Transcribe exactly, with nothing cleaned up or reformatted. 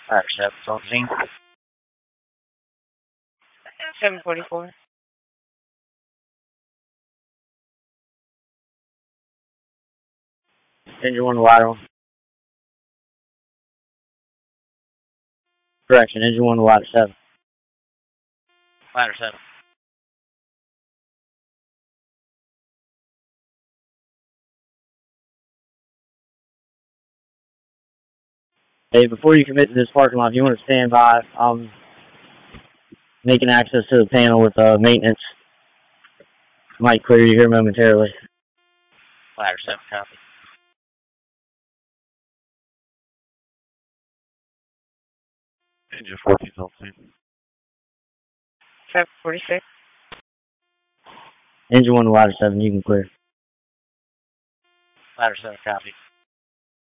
Ladder seven, Salzine. seven forty-four. Engine one lateral. Correction, engine one to ladder seven. Ladder seven. Hey, before you commit to this parking lot, if you want to stand by, I'm making access to the panel with uh, maintenance. Might clear you here momentarily. Ladder seven, copy. Engine fourteen, Salzine. seven forty-six. Engine one to ladder seven, you can clear. Ladder seven, copy.